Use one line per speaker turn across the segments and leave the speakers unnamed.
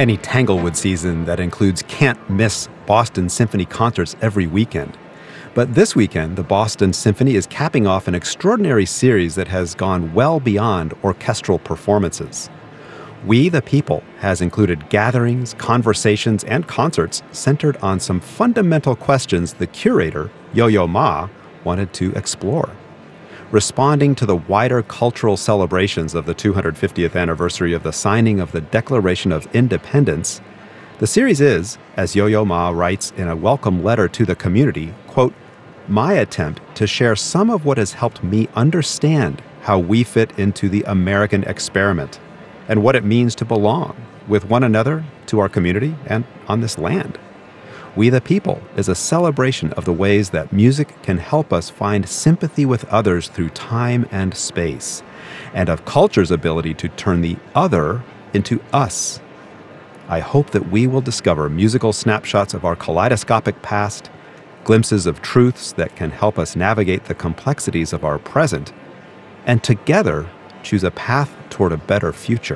any Tanglewood season that includes can't-miss Boston Symphony concerts every weekend. But this weekend, the Boston Symphony is capping off an extraordinary series that has gone well beyond orchestral performances. We the People has included gatherings, conversations, and concerts centered on some fundamental questions the curator, Yo-Yo Ma, wanted to explore. Responding to the wider cultural celebrations of the 250th anniversary of the signing of the Declaration of Independence, the series is, as Yo-Yo Ma writes in a welcome letter to the community, quote, my attempt to share some of what has helped me understand how we fit into the American experiment and what it means to belong with one another, to our community, and on this land. We the People is a celebration of the ways that music can help us find sympathy with others through time and space, and of culture's ability to turn the other into us. I hope that we will discover musical snapshots of our kaleidoscopic past, glimpses of truths that can help us navigate the complexities of our present, and together choose a path toward a better future.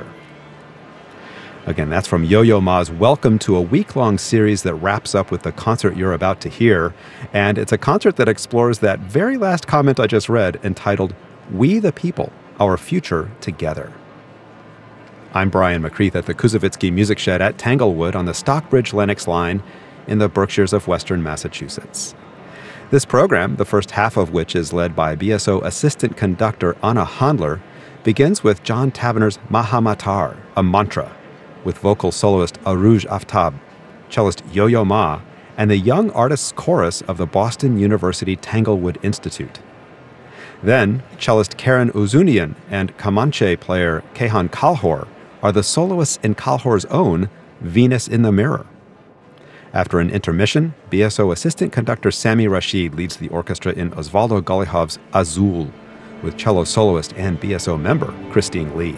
Again, that's from Yo-Yo Ma's Welcome to a week-long series that wraps up with the concert you're about to hear. And it's a concert that explores that very last comment I just read, entitled, We the People, Our Future Together. I'm Brian McCreath at the Kuzovitsky Music Shed at Tanglewood on the Stockbridge-Lenox line in the Berkshires of Western Massachusetts. This program, the first half of which is led by BSO assistant conductor Anna Handler, begins with John Tavener's Maha Matar, a mantra, with vocal soloist Aruj Aftab, cellist Yo-Yo Ma, and the Young Artists Chorus of the Boston University Tanglewood Institute. Then, cellist Karen Uzunian and Comanche player Kehan Kalhor are the soloists in Kalhor's own Venus in the Mirror. After an intermission, BSO assistant conductor Sami Rashid leads the orchestra in Osvaldo Golijov's Azul, with cello soloist and BSO member Christine Lee.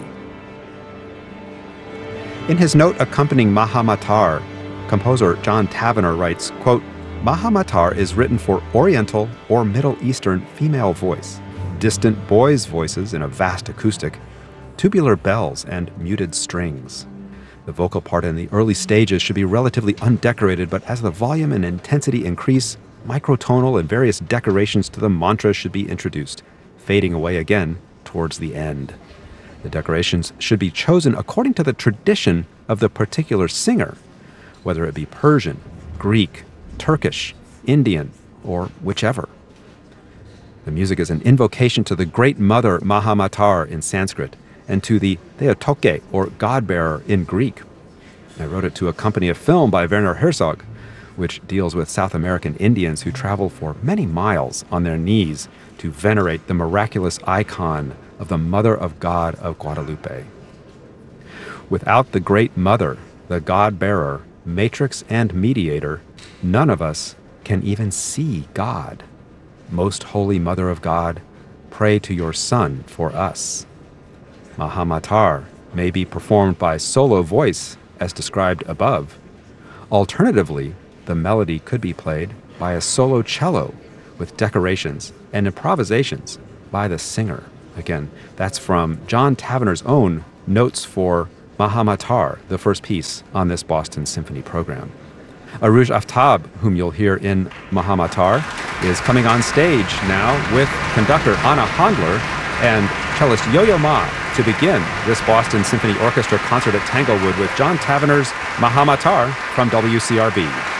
In his note accompanying Maha Matar, composer John Tavener writes, quote, Maha Matar is written for Oriental or Middle Eastern female voice, distant boys' voices in a vast acoustic, tubular bells, and muted strings. The vocal part in the early stages should be relatively undecorated, but as the volume and intensity increase, microtonal and various decorations to the mantra should be introduced, fading away again towards the end. The decorations should be chosen according to the tradition of the particular singer, whether it be Persian, Greek, Turkish, Indian, or whichever. The music is an invocation to the Great Mother Maha Matar in Sanskrit, and to the Theotoke, or God-bearer, in Greek. I wrote it to accompany a film by Werner Herzog, which deals with South American Indians who travel for many miles on their knees to venerate the miraculous icon of the Mother of God of Guadalupe. Without the Great Mother, the God-bearer, matrix and mediator, none of us can even see God. Most Holy Mother of God, pray to your Son for us. Maha Matar may be performed by solo voice, as described above. Alternatively, the melody could be played by a solo cello with decorations and improvisations by the singer. Again, that's from John Tavener's own Notes for Maha Matar, the first piece on this Boston Symphony program. Aruj Aftab, whom you'll hear in Maha Matar, is coming on stage now with conductor Anna Handler and cellist Yo-Yo Ma to begin this Boston Symphony Orchestra concert at Tanglewood with John Tavener's Maha Matar from WCRB.